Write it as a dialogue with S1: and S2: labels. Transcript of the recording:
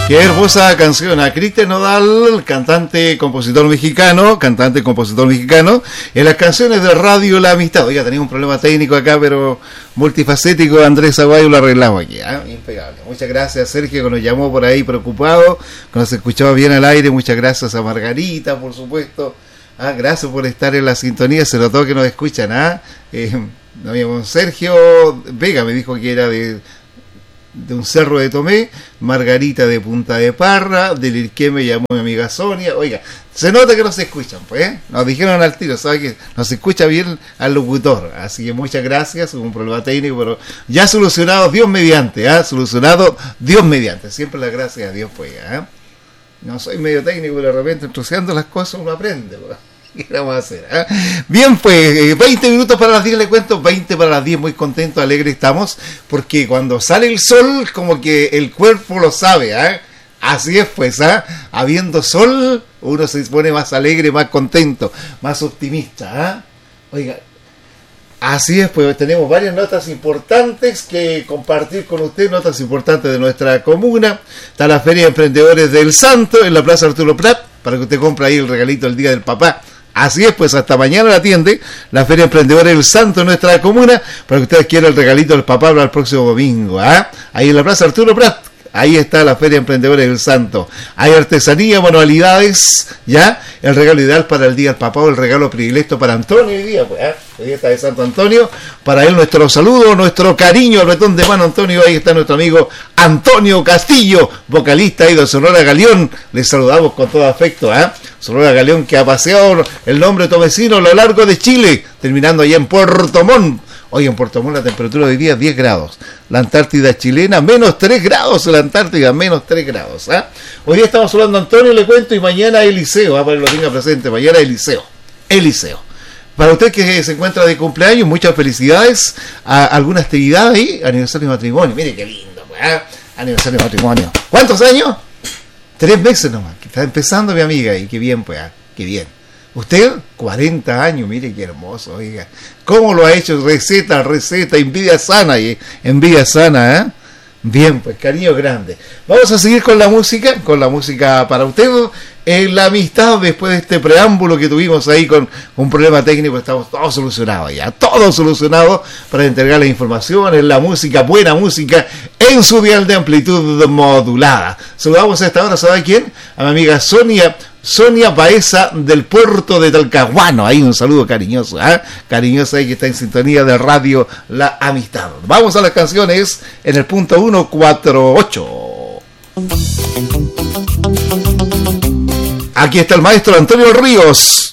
S1: Qué hermosa canción a Cristian Nodal, cantante, compositor mexicano, en las canciones de Radio La Amistad. Oiga, tenía un problema técnico acá, pero multifacético. Andrés Aguayo lo arreglamos aquí, impecable. Muchas gracias, Sergio, que nos llamó por ahí preocupado, que nos escuchaba bien al aire. Muchas gracias a Margarita, por supuesto. Gracias por estar en la sintonía, se notó que nos escuchan. Sergio Vega me dijo que era de un cerro de Tomé, Margarita de Punta de Parra, del Irqué me llamó mi amiga Sonia. Oiga, se nota que nos escuchan, pues, nos dijeron al tiro, sabe que nos escucha bien al locutor, así que muchas gracias. Hubo un problema técnico, pero ya solucionado, Dios mediante, siempre las gracias a Dios, pues. No soy medio técnico, pero de repente entusiasmando las cosas uno aprende, pues. ¿Qué vamos a hacer? Bien, pues 20 minutos para las 10, le cuento, 20 para las 10, muy contentos, alegres estamos, porque cuando sale el sol, como que el cuerpo lo sabe, así es, pues, habiendo sol, uno se pone más alegre, más contento, más optimista, Oiga, así es, pues tenemos varias notas importantes que compartir con usted, notas importantes de nuestra comuna. Está la Feria de Emprendedores del Santo en la Plaza Arturo Prat, para que usted compre ahí el regalito el Día del Papá. Así es, pues hasta mañana la atiende la Feria de Emprendedores del Santo en nuestra comuna, para que usted adquiera el regalito del papá para el próximo domingo. Ahí en la Plaza Arturo Prat, ahí está la Feria de Emprendedores del Santo. Hay artesanía, manualidades, el regalo ideal para el Día del Papá, o el regalo predilecto para Antonio hoy día, pues, hoy día está de Santo Antonio. Para él nuestro saludo, nuestro cariño, el retón de mano Antonio. Ahí está nuestro amigo Antonio Castillo, vocalista ahí de Sonora Galeón. Les saludamos con todo afecto, Sonora Galeón, que ha paseado el nombre tomecino a lo largo de Chile, terminando allá en Puerto Montt. Hoy en Puerto Montt la temperatura de hoy día 10 grados. La Antártida chilena, menos 3 grados. La Antártida, menos 3 grados. Hoy día estamos hablando, Antonio, le cuento, y mañana Eliseo, para que lo tenga presente. Mañana Eliseo. Para usted que se encuentra de cumpleaños, muchas felicidades. ¿Alguna actividad ahí? Aniversario de matrimonio. Mire qué lindo, aniversario de matrimonio. ¿Cuántos años? 3 meses nomás. Que está empezando, mi amiga. Y qué bien, pues, qué bien. Usted, 40 años, mire qué hermoso, oiga. ¿Cómo lo ha hecho? Receta, envidia sana, Bien, pues, cariño grande. Vamos a seguir con la música para usted. En la amistad, después de este preámbulo que tuvimos ahí con un problema técnico, estamos todo solucionado para entregar la información en la música, buena música, en su dial de amplitud modulada. Saludamos a esta hora, ¿sabe quién? A mi amiga Sonia Baeza del puerto de Talcahuano. Ahí un saludo cariñoso, cariñoso ahí que está en sintonía de Radio La Amistad. Vamos a las canciones en el punto 148. Aquí está el maestro Antonio Ríos.